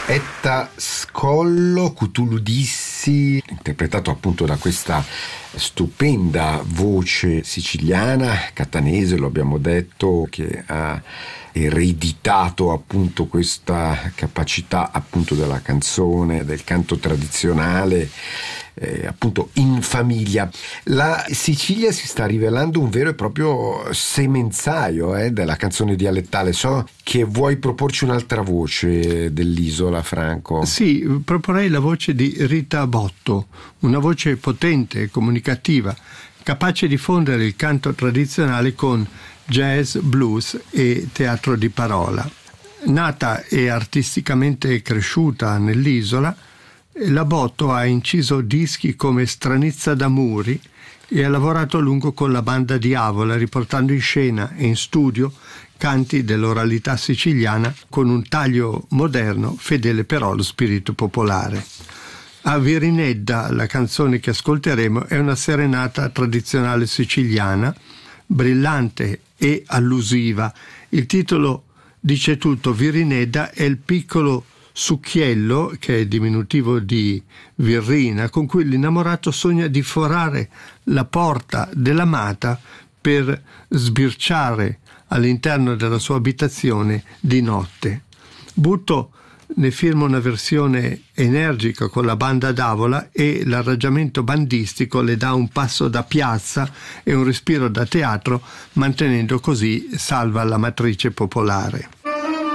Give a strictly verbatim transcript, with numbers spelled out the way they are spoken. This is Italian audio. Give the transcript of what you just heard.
Etta Scollo, Cthulhu Dissi, interpretato appunto da questa stupenda voce siciliana, catanese, lo abbiamo detto, che ha ereditato appunto questa capacità appunto della canzone, del canto tradizionale, eh, appunto in famiglia. La Sicilia si sta rivelando un vero e proprio semenzaio eh, della canzone dialettale. So che vuoi proporci un'altra voce dell'isola, Franco. Sì, proporrei la voce di Rita Botto, una voce potente e comunicativa, capace di fondere il canto tradizionale con jazz, blues e teatro di parola. Nata e artisticamente cresciuta nell'isola, la Botto ha inciso dischi come Stranezza d'Amuri e ha lavorato a lungo con la banda Diavola, riportando in scena e in studio canti dell'oralità siciliana con un taglio moderno, fedele però allo spirito popolare. A Virinedda, la canzone che ascolteremo, è una serenata tradizionale siciliana, brillante e allusiva. Il titolo dice tutto. Virinedda è il piccolo succhiello, che è diminutivo di Virrina, con cui l'innamorato sogna di forare la porta dell'amata per sbirciare all'interno della sua abitazione di notte. Butto ne firma una versione energica con la banda d'Avola e l'arrangiamento bandistico le dà un passo da piazza e un respiro da teatro, mantenendo così salva la matrice popolare.